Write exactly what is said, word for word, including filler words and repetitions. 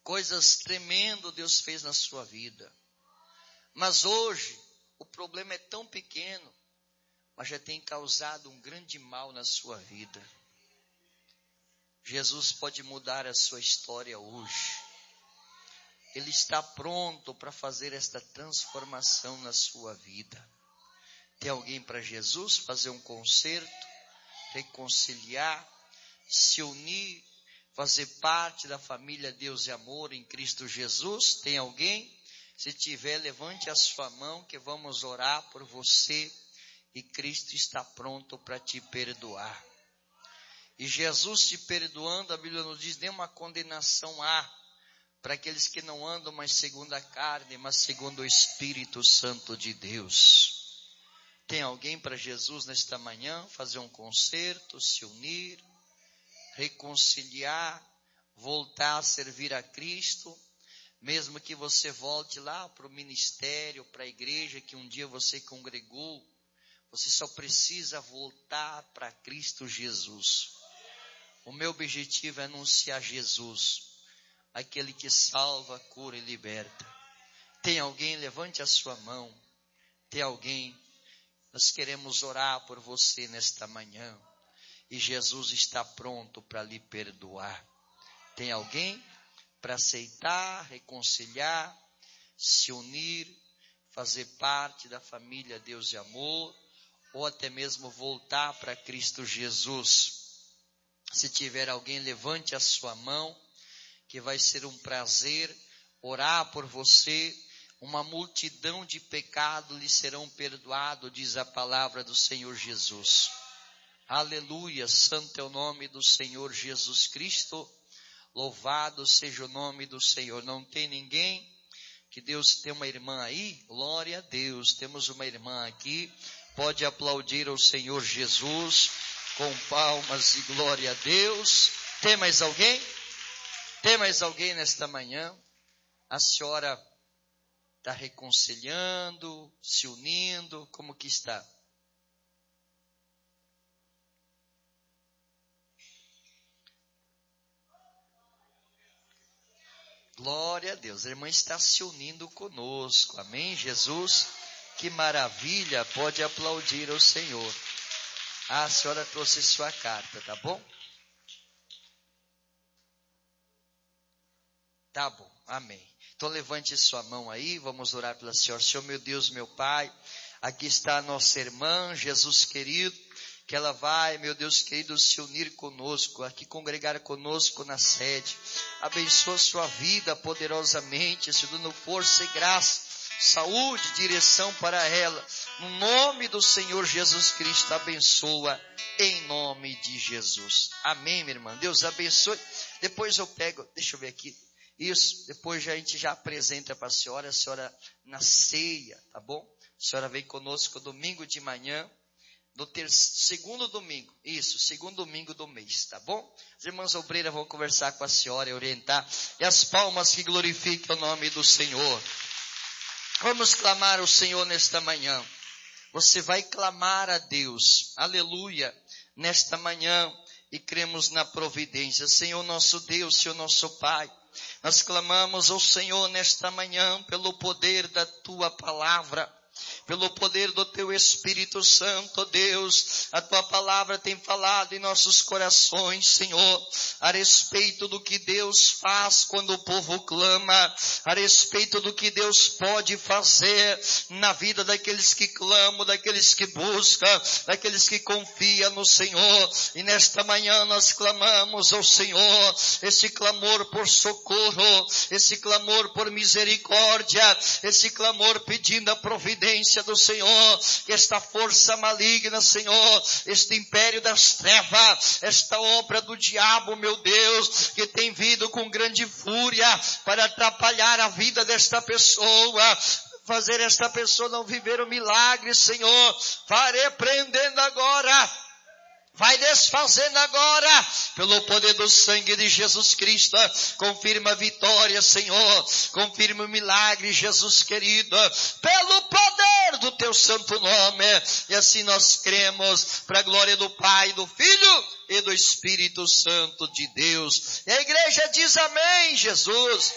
Coisas tremendas Deus fez na sua vida. Mas hoje, o problema é tão pequeno, mas já tem causado um grande mal na sua vida. Jesus pode mudar a sua história hoje. Ele está pronto para fazer esta transformação na sua vida. Tem alguém para Jesus fazer um concerto, reconciliar, se unir, fazer parte da família Deus e Amor em Cristo Jesus? Tem alguém? Se tiver, levante a sua mão que vamos orar por você e Cristo está pronto para te perdoar. E Jesus te perdoando, a Bíblia nos diz, nenhuma condenação há para aqueles que não andam mais segundo a carne, mas segundo o Espírito Santo de Deus. Tem alguém para Jesus nesta manhã fazer um concerto, se unir, reconciliar, voltar a servir a Cristo, mesmo que você volte lá para o ministério, para a igreja que um dia você congregou, você só precisa voltar para Cristo Jesus. O meu objetivo é anunciar Jesus, aquele que salva, cura e liberta. Tem alguém? Levante a sua mão. Tem alguém? Nós queremos orar por você nesta manhã. E Jesus está pronto para lhe perdoar. Tem alguém para aceitar, reconciliar, se unir, fazer parte da família Deus e Amor, ou até mesmo voltar para Cristo Jesus? Se tiver alguém, levante a sua mão, que vai ser um prazer orar por você. Uma multidão de pecados lhe serão perdoados, diz a palavra do Senhor Jesus. Aleluia, santo é o nome do Senhor Jesus Cristo. Louvado seja o nome do Senhor. Não tem ninguém? Que Deus tem uma irmã aí? Glória a Deus, temos uma irmã aqui. Pode aplaudir ao Senhor Jesus com palmas e glória a Deus. Tem mais alguém? Tem mais alguém nesta manhã? A senhora está reconciliando, se unindo, como que está? Glória a Deus, a irmã está se unindo conosco, amém, Jesus? Que maravilha, pode aplaudir ao Senhor. Ah, a senhora trouxe sua carta, tá bom? Tá bom, amém. Então levante sua mão aí, vamos orar pela senhora. Senhor meu Deus, meu Pai, aqui está a nossa irmã, Jesus querido, que ela vai, meu Deus querido, se unir conosco, aqui congregar conosco na sede. Abençoa sua vida poderosamente, se dando força e graça, saúde, direção para ela. No nome do Senhor Jesus Cristo, abençoa em nome de Jesus. Amém, minha irmã. Deus abençoe. Depois eu pego, deixa eu ver aqui. Isso, depois a gente já apresenta para a senhora, a senhora na ceia, tá bom? A senhora vem conosco domingo de manhã, no ter, segundo domingo, isso, segundo domingo do mês, tá bom? As irmãs obreiras vão conversar com a senhora e orientar, e as palmas que glorifiquem o nome do Senhor. Vamos clamar ao Senhor nesta manhã. Você vai clamar a Deus, aleluia, nesta manhã, e cremos na providência. Senhor nosso Deus, Senhor nosso Pai, nós clamamos ao Senhor nesta manhã pelo poder da Tua palavra, pelo poder do Teu Espírito Santo, Deus. A Tua palavra tem falado em nossos corações, Senhor, a respeito do que Deus faz quando o povo clama, a respeito do que Deus pode fazer na vida daqueles que clamam, daqueles que buscam, daqueles que confiam no Senhor. E nesta manhã nós clamamos ao Senhor, esse clamor por socorro, esse clamor por misericórdia, esse clamor pedindo a providência do Senhor, que esta força maligna, Senhor, este império das trevas, esta obra do diabo, meu Deus, que tem vindo com grande fúria para atrapalhar a vida desta pessoa, fazer esta pessoa não viver o milagre, Senhor, vai repreendendo agora, vai desfazendo agora, pelo poder do sangue de Jesus Cristo. Confirma a vitória, Senhor, confirma o milagre, Jesus querido, pelo poder do Teu santo nome. E assim nós cremos, para a glória do Pai, do Filho e do Espírito Santo de Deus. E a igreja diz amém, Jesus.